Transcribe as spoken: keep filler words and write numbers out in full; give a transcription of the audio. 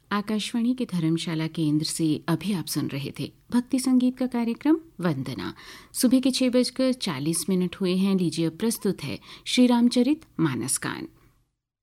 आकाशवाणी के धर्मशाला केंद्र से अभी आप सुन रहे थे भक्ति संगीत का कार्यक्रम वंदना। सुबह के छह बजकर चालीस मिनट हुए हैं। लीजिए अब प्रस्तुत है श्री रामचरित मानस गान।